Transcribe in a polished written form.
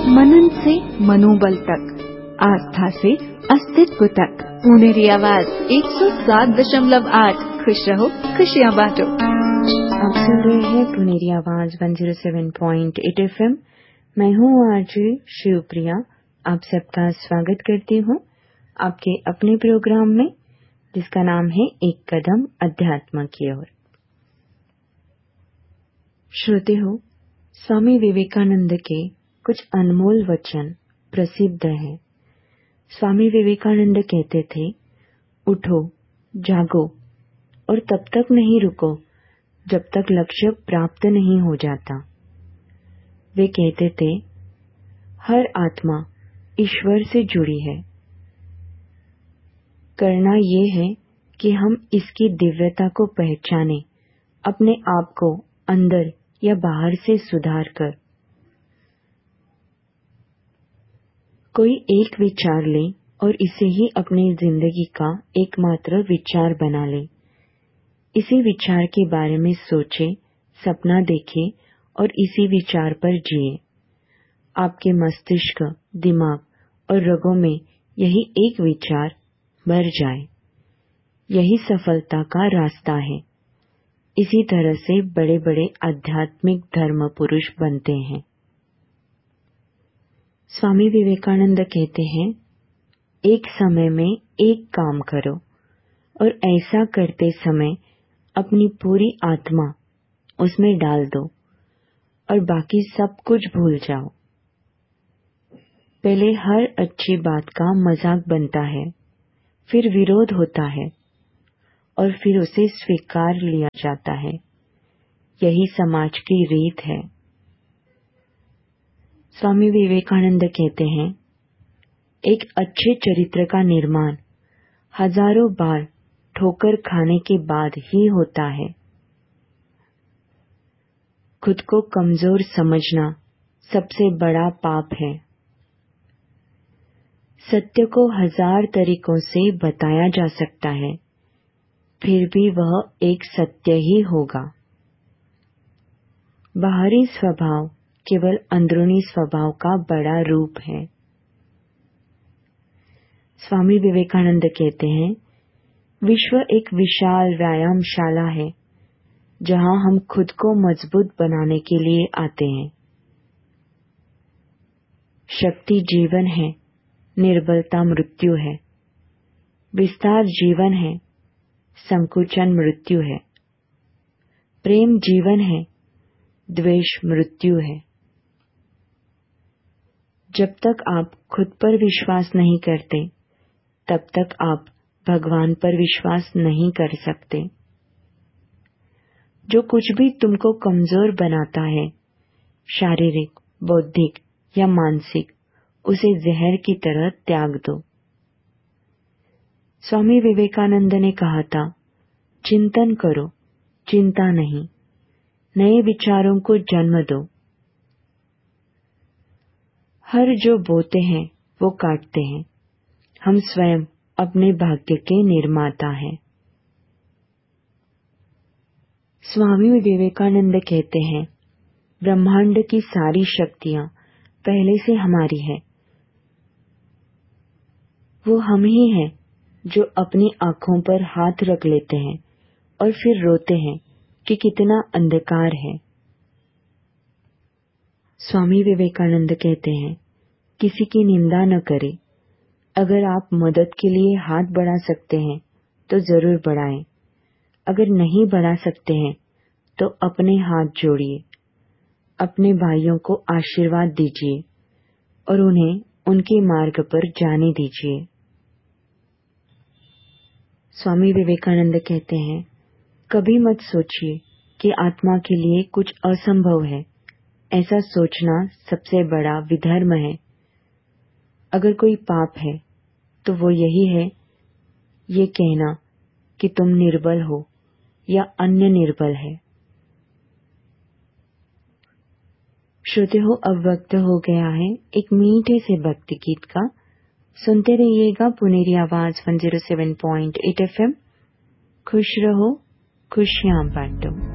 मनन से मनोबल तक, आस्था से अस्तित्व तक। पुनेरी आवाज 107.8। खुश रहो, खुशियाँ बांटो। आप सुन रहे हैं पुनेरी आवाज 107.8 FM। मैं हूँ आरजे शिवप्रिया। आप सबका स्वागत करती हूँ आपके अपने प्रोग्राम में, जिसका नाम है एक कदम अध्यात्म की ओर। श्रोते हो, स्वामी विवेकानंद के कुछ अनमोल वचन प्रसिद्ध हैं। स्वामी विवेकानंद कहते थे, उठो, जागो और तब तक नहीं रुको जब तक लक्ष्य प्राप्त नहीं हो जाता। वे कहते थे, हर आत्मा ईश्वर से जुड़ी है। करना ये है कि हम इसकी दिव्यता को पहचाने, अपने आप को अंदर या बाहर से सुधार कर। कोई एक विचार ले और इसे ही अपनी जिंदगी का एकमात्र विचार बना ले। इसी विचार के बारे में सोचे, सपना देखे और इसी विचार पर जिए। आपके मस्तिष्क, दिमाग और रगों में यही एक विचार भर जाए। यही सफलता का रास्ता है। इसी तरह से बड़े बड़े आध्यात्मिक धर्म पुरुष बनते हैं। स्वामी विवेकानंद कहते हैं, एक समय में एक काम करो और ऐसा करते समय अपनी पूरी आत्मा उसमें डाल दो और बाकी सब कुछ भूल जाओ। पहले हर अच्छी बात का मजाक बनता है, फिर विरोध होता है और फिर उसे स्वीकार लिया जाता है। यही समाज की रीत है। स्वामी विवेकानंद कहते हैं, एक अच्छे चरित्र का निर्माण हजारों बार ठोकर खाने के बाद ही होता है। खुद को कमजोर समझना सबसे बड़ा पाप है। सत्य को 1000 तरीकों से बताया जा सकता है, फिर भी वह एक सत्य ही होगा। बाहरी स्वभाव केवल अंदरूनी स्वभाव का बड़ा रूप है। स्वामी विवेकानंद कहते हैं, विश्व एक विशाल व्यायामशाला है, जहां हम खुद को मजबूत बनाने के लिए आते हैं। शक्ति जीवन है, निर्बलता मृत्यु है। विस्तार जीवन है, संकुचन मृत्यु है। प्रेम जीवन है, द्वेष मृत्यु है। जब तक आप खुद पर विश्वास नहीं करते, तब तक आप भगवान पर विश्वास नहीं कर सकते। जो कुछ भी तुमको कमजोर बनाता है, शारीरिक, बौद्धिक या मानसिक, उसे जहर की तरह त्याग दो। स्वामी विवेकानंद ने कहा था, चिंतन करो, चिंता नहीं। नए विचारों को जन्म दो। हर जो बोते हैं वो काटते हैं। हम स्वयं अपने भाग्य के निर्माता हैं। स्वामी विवेकानंद कहते हैं, ब्रह्मांड की सारी शक्तियां पहले से हमारी है। वो हम ही हैं जो अपनी आंखों पर हाथ रख लेते हैं और फिर रोते हैं कि कितना अंधकार है। स्वामी विवेकानंद कहते हैं, किसी की निंदा न करें। अगर आप मदद के लिए हाथ बढ़ा सकते हैं तो जरूर बढ़ाएं। अगर नहीं बढ़ा सकते हैं तो अपने हाथ जोड़िए। अपने भाइयों को आशीर्वाद दीजिए और उन्हें उनके मार्ग पर जाने दीजिए। स्वामी विवेकानंद कहते हैं, कभी मत सोचिए कि आत्मा के लिए कुछ असंभव है। ऐसा सोचना सबसे बड़ा विधर्म है। अगर कोई पाप है तो वो यही है, ये कहना कि तुम निर्बल हो या अन्य निर्बल है। श्रोते हो, अब वक्त हो गया है एक मीठे से भक्ति गीत का। सुनते रहिएगा पुनेरी आवाज 107.8 FM। खुश रहो, खुशियां बांटो।